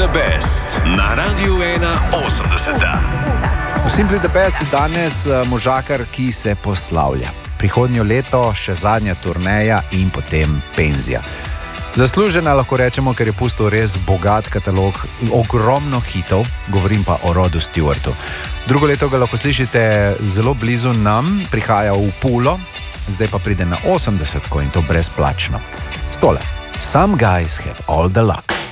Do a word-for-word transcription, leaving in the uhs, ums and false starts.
the Best na Radiu ena osemdeset. V Simply the Best danes možakar, ki se poslavlja. Prihodnjo leto še zadnja turneja in potem penzija. Zaslužena lahko rečemo, ker je pustil res bogat katalog, ogromno hitov, govorim pa o Rodu Stewartu. Drugo leto ga lahko slišite zelo blizu nam, prihaja v Pulo, zdaj pa pride na osemdesetko in to brezplačno. Stole, Some Guys Have All the Luck.